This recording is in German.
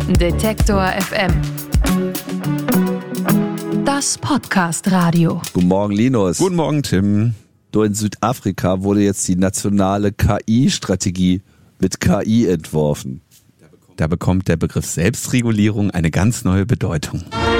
Detektor FM. Das Podcast-Radio. Guten Morgen, Linus. Guten Morgen, Tim. Du, in Südafrika wurde jetzt die nationale KI-Strategie mit KI entworfen. Da bekommt der Begriff Selbstregulierung eine ganz neue Bedeutung.